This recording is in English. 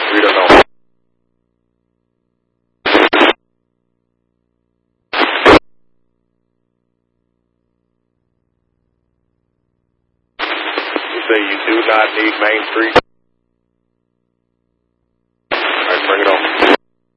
We don't know. You say you do not need Main Street?